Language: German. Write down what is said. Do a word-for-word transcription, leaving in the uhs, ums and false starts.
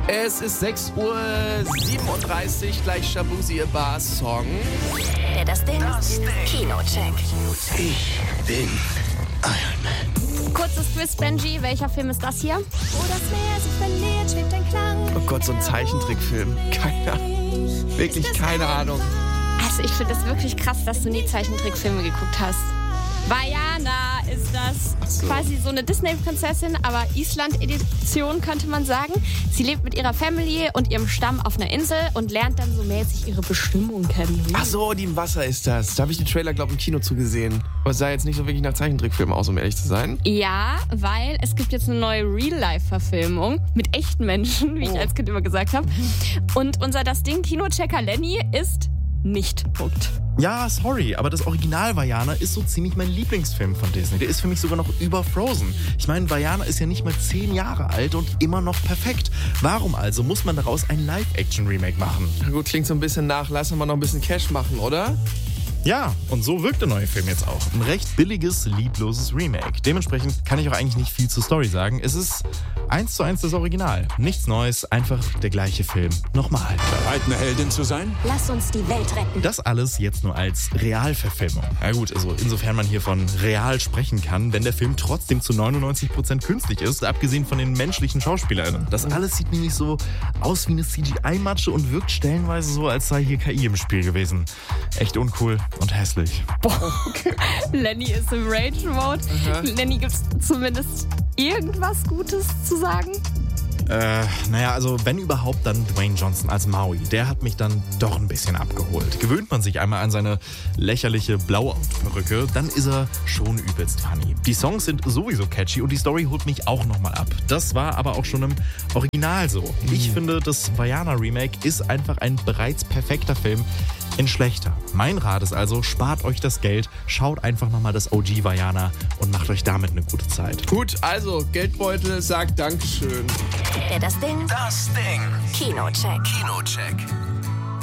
Es ist sechs Uhr siebenunddreißig, gleich Shabuzi, ihr Bar-Song. Der das Ding, das Ding. Kinocheck. Ich bin Iron Man. Kurzes Quiz, Benji. Welcher Film ist das hier? Wo das Meer sich verliert, schwebt ein Klang. Oh Gott, so ein Zeichentrickfilm. Keine Ahnung. Wirklich keine Ahnung. Also ich finde das wirklich krass, dass du nie Zeichentrickfilme geguckt hast. Vaiana ist das. So. Quasi so eine Disney-Prinzessin, aber Island-Edition könnte man sagen. Sie lebt mit ihrer Family und ihrem Stamm auf einer Insel und lernt dann so mäßig ihre Bestimmung kennen. Ach so, die im Wasser ist das. Da habe ich den Trailer, glaube ich, im Kino zugesehen. Aber es sah jetzt nicht so wirklich nach Zeichentrickfilm aus, um ehrlich zu sein. Ja, weil es gibt jetzt eine neue Real-Life-Verfilmung mit echten Menschen, wie Oh. ich als Kind immer gesagt habe. Und unser Das Ding Kinochecker Lenny ist nicht Punkt. Ja, sorry, aber das Original Vaiana ist so ziemlich mein Lieblingsfilm von Disney. Der ist für mich sogar noch über Frozen. Ich meine, Vaiana ist ja nicht mal zehn Jahre alt und immer noch perfekt. Warum also muss man daraus ein Live-Action-Remake machen? Na gut, klingt so ein bisschen nach, lassen wir noch ein bisschen Cash machen, oder? Ja, und so wirkt der neue Film jetzt auch. Ein recht billiges, liebloses Remake. Dementsprechend kann ich auch eigentlich nicht viel zur Story sagen. Es ist eins zu eins das Original. Nichts Neues, einfach der gleiche Film. Nochmal. Bereit, eine Heldin zu sein? Lass uns die Welt retten. Das alles jetzt nur als Realverfilmung. Na gut, also insofern man hier von real sprechen kann, wenn der Film trotzdem zu neunundneunzig Prozent künstlich ist, abgesehen von den menschlichen SchauspielerInnen. Das alles sieht nämlich so aus wie eine C G I-Matsche und wirkt stellenweise so, als sei hier K I im Spiel gewesen. Echt uncool und hässlich. Boah, okay. Lenny ist im Rage-Mode. Lenny, gibt's zumindest irgendwas Gutes zu sagen? Äh, naja, also wenn überhaupt, dann Dwayne Johnson als Maui. Der hat mich dann doch ein bisschen abgeholt. Gewöhnt man sich einmal an seine lächerliche Blauperücke, dann ist er schon übelst funny. Die Songs sind sowieso catchy und die Story holt mich auch nochmal ab. Das war aber auch schon im Original so. Ich finde, das Vaiana Remake ist einfach ein bereits perfekter Film in schlechter. Mein Rat ist also, spart euch das Geld, schaut einfach nochmal das O G Vaiana und macht euch damit eine gute Zeit. Gut, also, Geldbeutel sagt Dankeschön. Der das Ding, Das Ding. Kinocheck. Kinocheck.